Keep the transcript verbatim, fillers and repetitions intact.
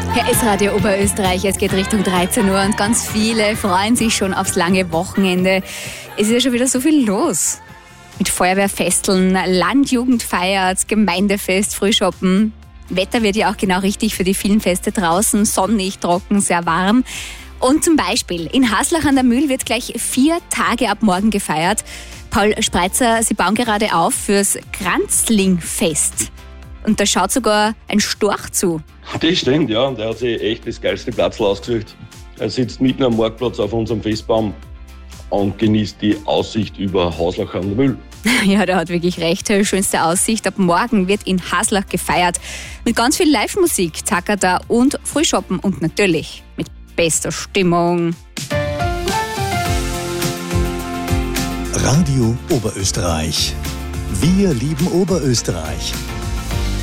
Herr S-Radio Oberösterreich, es geht Richtung dreizehn Uhr und ganz viele freuen sich schon aufs lange Wochenende. Es ist ja schon wieder so viel los. Mit Feuerwehrfesteln, Landjugendfeier, Gemeindefest, Frühschoppen. Wetter wird ja auch genau richtig für die vielen Feste draußen. Sonnig, trocken, sehr warm. Und zum Beispiel in Haslach an der Mühl wird gleich vier Tage ab morgen gefeiert. Paul Spreitzer, Sie bauen gerade auf fürs Kranzlingfest. Und da schaut sogar ein Storch zu. Das stimmt, ja. Der hat sich echt das geilste Platzl ausgesucht. Er sitzt mitten am Marktplatz auf unserem Festbaum und genießt die Aussicht über Haslach an der Mühl. Ja, der hat wirklich recht. Schönste Aussicht. Ab morgen wird in Haslach gefeiert. Mit ganz viel Live-Musik, Takata und Frühschoppen und natürlich mit bester Stimmung. Radio Oberösterreich. Wir lieben Oberösterreich.